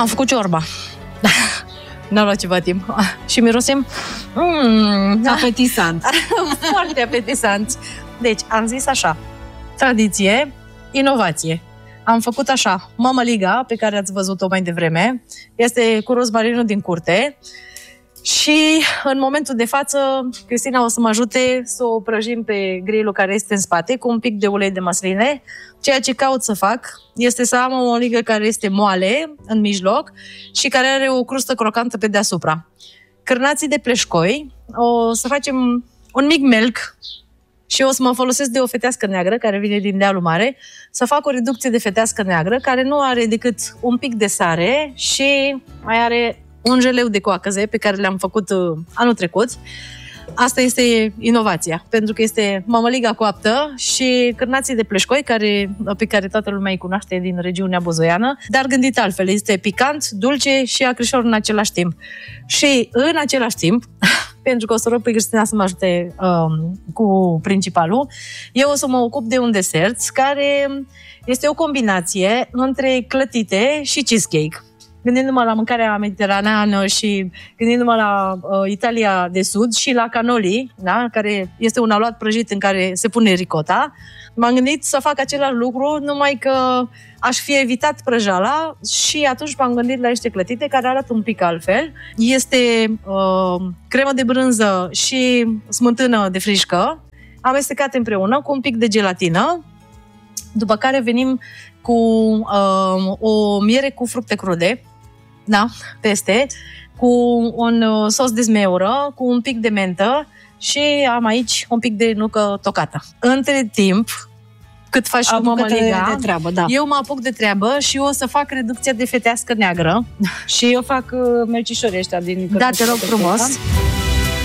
Am făcut ciorba. N-a luat ceva timp. Și mirosim apetisant. Foarte apetisant. Deci, am zis așa, tradiție, inovație. Am făcut așa, mămăliga, pe care ați văzut-o mai devreme, este cu rozmarinul din curte și în momentul de față, Cristina o să mă ajute să o prăjim pe grilul care este în spate cu un pic de ulei de măsline. Ceea ce caut să fac este să am o mămăligă care este moale în mijloc și care are o crustă crocantă pe deasupra. Cârnații de pleșcoi, o să facem un mic melc și o să mă folosesc de o fetească neagră care vine din dealul mare, să fac o reducție de fetească neagră care nu are decât un pic de sare și mai are un jeleu de coacăze pe care le-am făcut anul trecut. Asta este inovația, pentru că este mămăliga coaptă și cârnații de pleșcoi, pe care toată lumea îi cunoaște din regiunea buzoiană, dar gândit altfel, este picant, dulce și acrișor în același timp. Și în același timp, pentru că o să rog pe Cristina să mă ajute cu principalul, eu o să mă ocup de un desert care este o combinație între clătite și cheesecake. Gândindu-mă la mâncarea mediteraneană și gândindu-mă la Italia de Sud și la cannoli, da? Care este un aluat prăjit în care se pune ricota, m-am gândit să fac același lucru, numai că aș fi evitat prăjala și atunci m-am gândit la niște clătite care arată un pic altfel. Este cremă de brânză și smântână de frișcă, amestecate împreună cu un pic de gelatină, după care venim cu o miere cu fructe crude, da, peste, cu un sos de zmeură, cu un pic de mentă și am aici un pic de nucă tocată. Între timp, cât faci cu mămăliga, eu mă apuc de treabă și eu o să fac reducția de fetească neagră. Și eu fac melcișorii ăștia din... Da, te rog frumos.